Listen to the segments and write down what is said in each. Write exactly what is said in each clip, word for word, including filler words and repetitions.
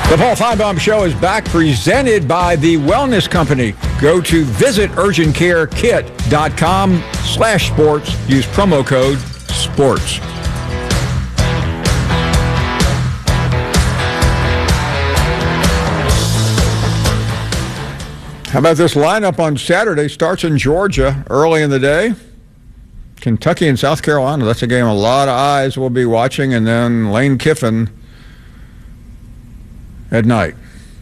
The Paul Feinbaum Show is back, presented by the Wellness Company. Go to visit urgent care kit dot com slash sports. Use promo code SPORTS. How about this lineup on Saturday? Starts in Georgia early in the day. Kentucky and South Carolina. That's a game a lot of eyes will be watching. And then Lane Kiffin at night.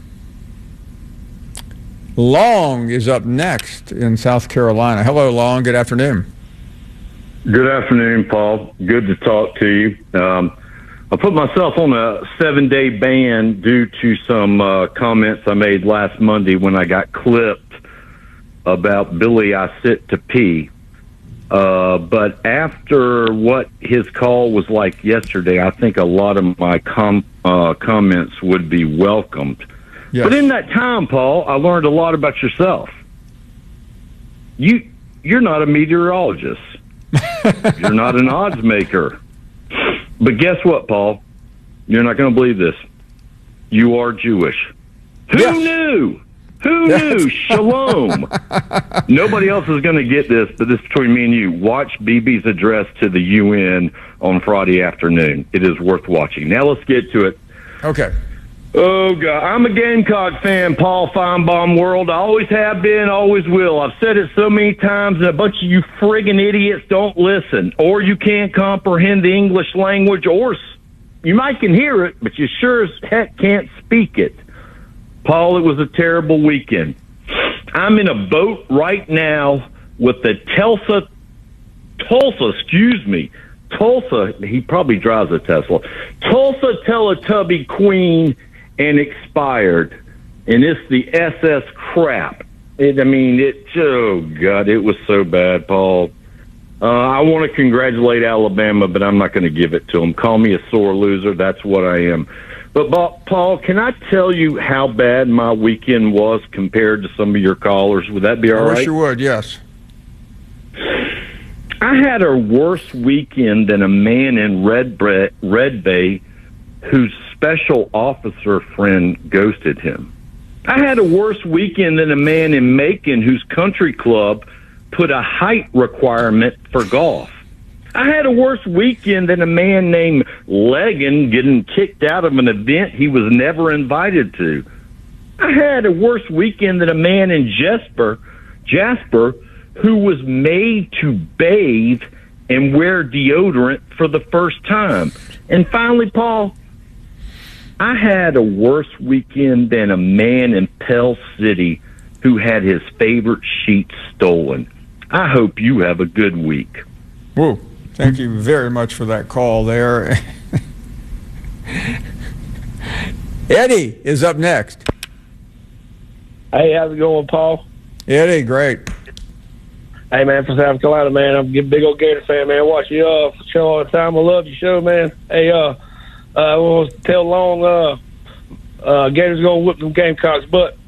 Long is up next in South Carolina. Hello, Long. Good afternoon. Good afternoon, Paul. Good to talk to you. Um, I put myself on a seven-day ban due to some uh, comments I made last Monday when I got clipped about Billy I Sit to Pee. Uh, but after what his call was like yesterday, I think a lot of my com- uh, comments would be welcomed. Yes. But in that time, Paul, I learned a lot about yourself. You, you're not a meteorologist. You're not an odds maker. But guess what, Paul? You're not going to believe this. You are Jewish. Who yes. knew? Who yes. knew? Shalom. Nobody else is going to get this, but this is between me and you. Watch Bibi's address to the U N on Friday afternoon. It is worth watching. Now let's get to it. Okay. Oh, God. I'm a Gamecock fan, Paul Feinbaum world. I always have been, always will. I've said it so many times, and a bunch of you friggin' idiots don't listen, or you can't comprehend the English language, or you might can hear it, but you sure as heck can't speak it. Paul, it was a terrible weekend. I'm in a boat right now with the Tulsa, Tulsa, excuse me, Tulsa, he probably drives a Tesla, Tulsa Teletubby Queen, and expired, and it's the S S crap. It, I mean, it. Oh God, it was so bad, Paul. Uh, I want to congratulate Alabama, but I'm not going to give it to them. Call me a sore loser. That's what I am. But Paul, can I tell you how bad my weekend was compared to some of your callers? Would that be all right? I wish you would. Yes. I had a worse weekend than a man in Red, Bre- Red Bay whose special officer friend ghosted him. I had a worse weekend than a man in Macon whose country club put a height requirement for golf. I had a worse weekend than a man named Legan getting kicked out of an event he was never invited to. I had a worse weekend than a man in Jasper, Jasper who was made to bathe and wear deodorant for the first time. And finally, Paul, I had a worse weekend than a man in Pell City who had his favorite sheet stolen. I hope you have a good week. Whoa. Thank you very much for that call there. Eddie is up next. Hey, how's it going, Paul? Eddie, great. Hey, man, from South Carolina, man. I'm a big old Gator fan, man. Watch you uh, show all the time. I love your show, man. Hey, uh, uh, I want to tell Long, uh, uh, Gators going to whip them Gamecocks' butt.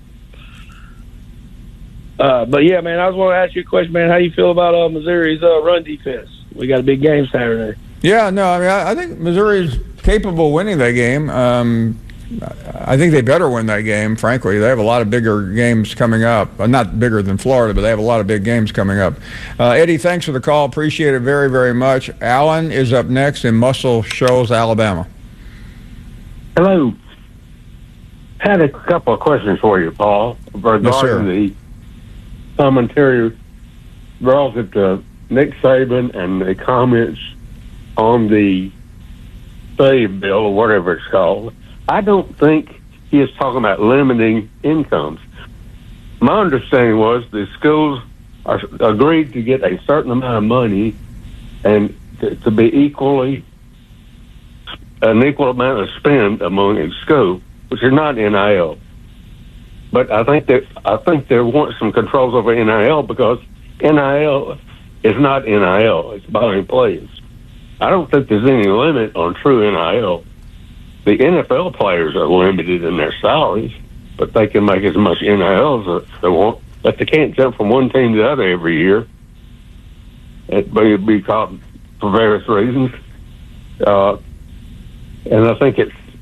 Uh, but, yeah, man, I was want to ask you a question, man. How you feel about uh, Missouri's uh, run defense? We got a big game Saturday. Yeah, no, I mean, I, I think Missouri's capable of winning that game. Um, I think they better win that game, frankly. They have a lot of bigger games coming up. Uh, not bigger than Florida, but they have a lot of big games coming up. Uh, Eddie, thanks for the call. Appreciate it very, very much. Alan is up next in Muscle Shoals, Alabama. Hello. Had a couple of questions for you, Paul, regarding yes, the commentary relative to Nick Saban and the comments on the SAVE bill, or whatever it's called. I don't think he is talking about limiting incomes. My understanding was the schools are agreed to get a certain amount of money and to, to be equally an equal amount of spend among each school, which is not N I L. But I think that I think there want some controls over N I L because N I L is not N I L. It's buying players. I don't think there's any limit on true N I L. The N F L players are limited in their salaries, but they can make as much N I L as they want. But they can't jump from one team to the other every year. It may be called for various reasons. Uh, and I think it's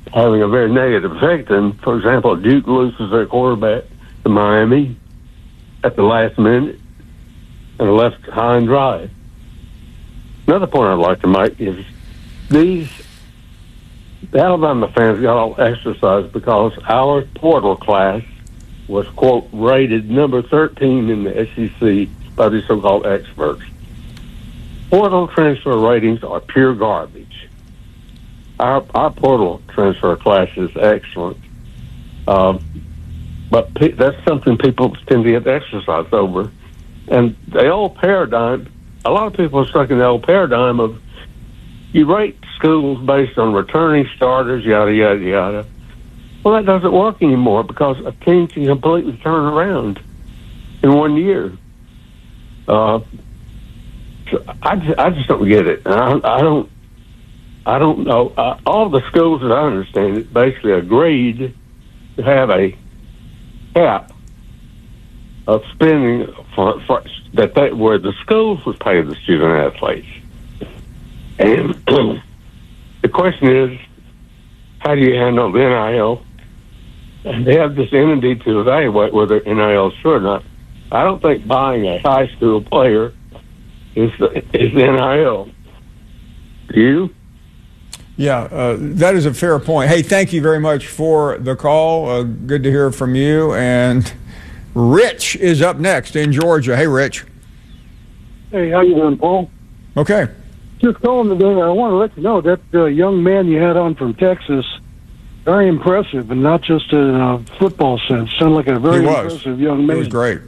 having a very negative effect. And, for example, Duke loses their quarterback to Miami at the last minute and left high and dry. Another point I'd like to make is these the Alabama fans got all exercised because our portal class was, quote, rated number thirteen in the S E C by the so-called experts. Portal transfer ratings are pure garbage. Our our portal transfer class is excellent. Um, but pe- that's something people tend to get exercised over. And the old paradigm, a lot of people are stuck in the old paradigm of you rate schools based on returning starters, yada, yada, yada. Well, that doesn't work anymore because a team can completely turn around in one year. Uh, so I, just, I just don't get it. I, I don't I don't know. Uh, all the schools that I understand it basically agreed to have a cap of spending for, for that they, where the schools would pay the student athletes. And the question is, how do you handle the N I L? And they have this entity to evaluate whether N I L is true or not. I don't think buying a high school player is the, is the N I L. Do you? Yeah, uh, that is a fair point. Hey, thank you very much for the call. Uh, good to hear from you. And Rich is up next in Georgia. Hey, Rich. Hey, how you doing, Paul? Okay. Just calling today. I want to let you know that uh, young man you had on from Texas, very impressive, and not just in a football sense. Sounded like a very impressive young man. He was great.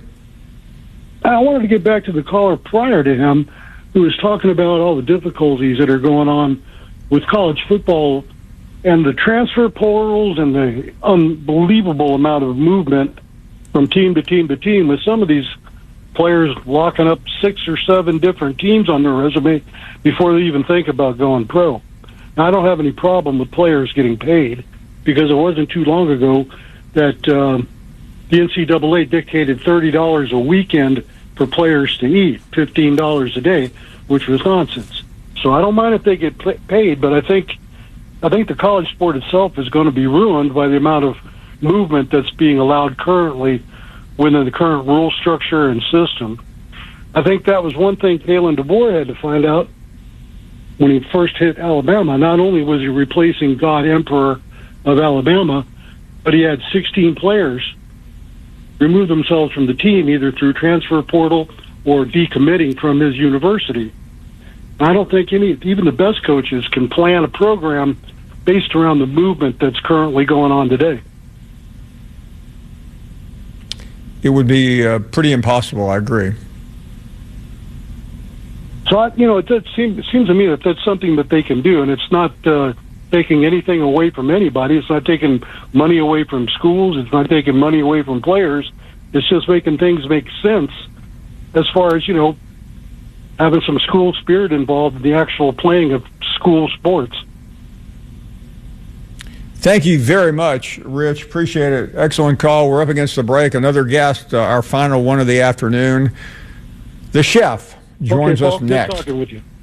I wanted to get back to the caller prior to him who was talking about all the difficulties that are going on with college football and the transfer portals and the unbelievable amount of movement from team to team to team, with some of these players locking up six or seven different teams on their resume before they even think about going pro. Now, I don't have any problem with players getting paid because it wasn't too long ago that um, the N C double A dictated thirty dollars a weekend for players to eat, fifteen dollars a day, which was nonsense. So I don't mind if they get paid, but I think I think the college sport itself is going to be ruined by the amount of movement that's being allowed currently within the current rule structure and system. I think that was one thing Kalen DeBoer had to find out when he first hit Alabama. Not only was he replacing God Emperor of Alabama, but he had sixteen players remove themselves from the team either through transfer portal or decommitting from his university. I don't think any, even the best coaches can plan a program based around the movement that's currently going on today. It would be uh, pretty impossible, I agree. So, I, you know, it, it, seems, it seems to me that that's something that they can do, and it's not uh, taking anything away from anybody. It's not taking money away from schools. It's not taking money away from players. It's just making things make sense as far as, you know, having some school spirit involved in the actual playing of school sports. Thank you very much, Rich. Appreciate it. Excellent call. We're up against the break. Another guest, uh, our final one of the afternoon. The chef joins okay, Paul, us next. Good talking with you.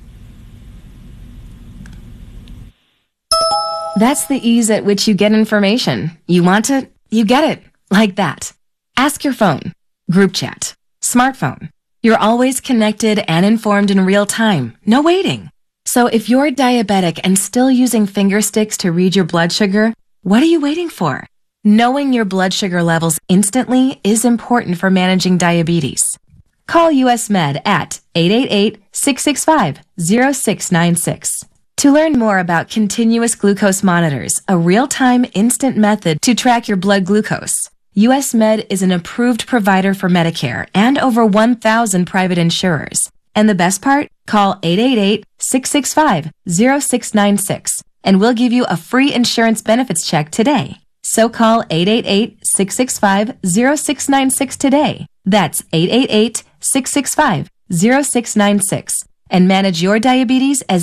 That's the ease at which you get information. You want it, you get it. Like that. Ask your phone. Group chat. Smartphone. You're always connected and informed in real time. No waiting. So if you're diabetic and still using finger sticks to read your blood sugar, what are you waiting for? Knowing your blood sugar levels instantly is important for managing diabetes. Call U S Med at eight eight eight, six six five, zero six nine six. To learn more about continuous glucose monitors, a real-time instant method to track your blood glucose, U S Med is an approved provider for Medicare and over one thousand private insurers. And the best part? Call eight eight eight, six six five, zero six nine six and we'll give you a free insurance benefits check today. So call eight eight eight, six six five, zero six nine six today. That's eight eight eight, six six five, zero six nine six and manage your diabetes as